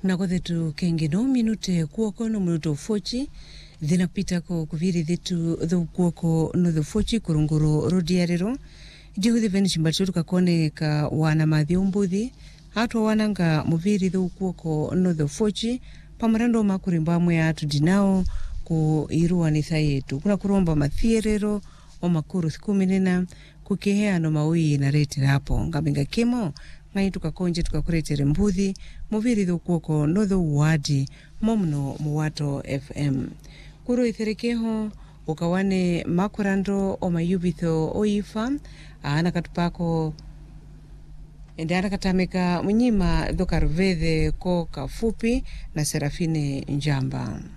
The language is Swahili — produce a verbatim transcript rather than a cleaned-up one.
Nako zetu kengeno minute kuoko no minuto fochi dhina pita ko kuviri zetu dhu kuoko no dhu fochi kurunguru rodiarero dihuthi venishi mbachuru kakone ka wana madhi umbuthi hatu wananga muviri dhu kuoko no dhu fochi pamarando makurimba mwe hatu dinao ku iruwa nitha yetu kuna kuromba mathierero o makuru thikuminina kukihea no maui na reti hapo ngabinga kemo ngai tukakonje tukakuretere mbuthi muviri dhu kuoko no dhu wadi momno muwato F M kuro itherekeho ukawane makurando o mayubitho oifa ana katupako ende ana katameka mnyima dhokarvedhe ko kafupi na Serafine Njamba.